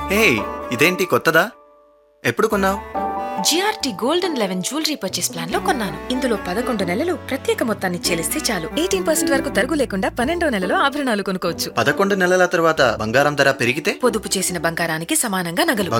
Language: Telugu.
హే, ఇదేంటి కొత్తదా? ఎప్పుడు కొన్నావు? GRT golden 11 jewellery purchase plan లో కొన్నాను. ఇందులో 11 నెలలు ప్రత్యేక మొత్తాన్ని చెల్లిస్తే చాలు 18% వరకు తరుగు లేకుండా 12వ నెలలో ఆభరణాలు కొనుక్కోవచ్చు. 11 నెలల తర్వాత బంగారం ధర పెరిగితే పొదుపు చేసిన బంగారానికి సమానంగా నగలు